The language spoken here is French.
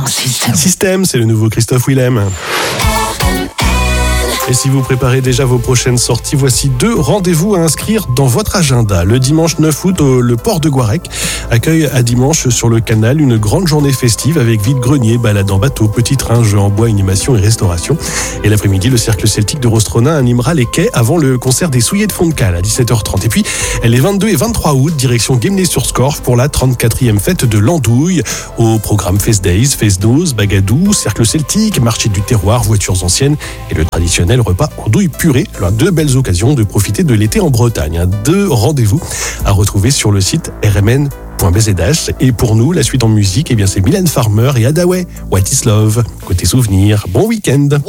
Système, c'est le nouveau Christophe Willem. Et si vous préparez déjà vos prochaines sorties, voici 2 rendez-vous à inscrire dans votre agenda. Le dimanche 9 août, le port de Guarec accueille à dimanche sur le canal une grande journée festive avec vide-grenier, balade en bateau, petits trains, jeux en bois, animation et restauration. Et l'après-midi, le cercle celtique de Rostronin animera les quais avant le concert des Souillés de Fond-de-Cale à 17h30. Et puis, les 22 et 23 août, direction Guémené-sur-Scorff pour la 34e fête de l'Andouille. Au programme Fest Days, Fest Dose, Bagadou, cercle celtique, marché du terroir, voitures anciennes et le traditionnel repas andouille purée. Alors, 2 belles occasions de profiter de l'été en Bretagne. 2 rendez-vous à retrouver sur le site rmn.bzh. Et pour nous, la suite en musique, c'est Mylène Farmer et Hadaway. What is Love? Côté souvenir, bon week-end.